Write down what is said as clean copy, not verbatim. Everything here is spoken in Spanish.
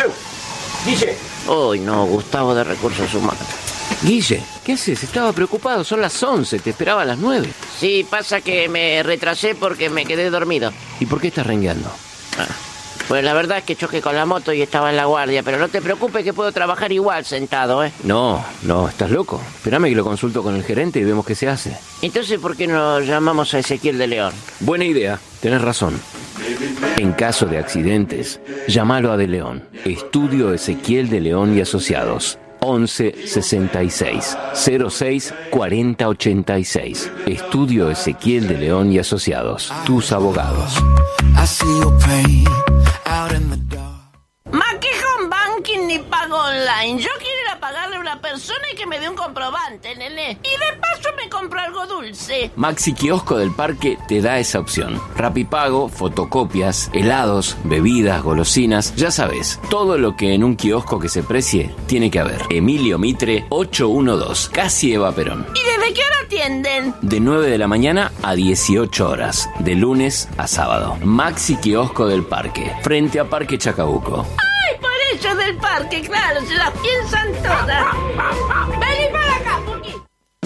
Guille. Uy, no, Gustavo de Recursos Humanos. Guille, ¿qué haces? Estaba preocupado, son las 11, te esperaba a las 9. Sí, pasa que me retrasé porque me quedé dormido. ¿Y por qué estás rengueando? Pues la verdad es que choqué con la moto y estaba en la guardia, pero no te preocupes que puedo trabajar igual sentado, ¿eh? No, ¿estás loco? Espérame que lo consulto con el gerente y vemos qué se hace. Entonces, ¿por qué no llamamos a Ezequiel de León? Buena idea, tenés razón. En caso de accidentes, llámalo a De León. Estudio Ezequiel de León y Asociados. 11 66 06 40 86. Estudio Ezequiel de León y Asociados. Tus abogados. Más que home banking ni pago online. Yo quiero ir a pagarle a una persona y que me dé un comprobante, nene. Y de paso me compro algo dulce. Maxi Kiosco del Parque te da esa opción. Rapipago, fotocopias, helados, bebidas, golosinas. Ya sabes, todo lo que en un kiosco que se precie tiene que haber. Emilio Mitre 812, casi Eva Perón. ¿Y desde qué hora atienden? De 9 de la mañana a 18 horas, de lunes a sábado. Maxi Kiosco del Parque, frente a Parque Chacabuco. ¡Ay, por eso del parque! Claro, se las piensan todas. Vení para acá, Puki.